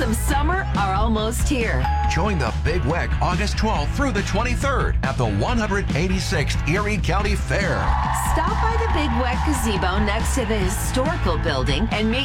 of summer are almost here. Join the Big Weck August 12th through the 23rd at the 186th Erie County Fair. Stop by the Big Weck Gazebo next to the historical building and meet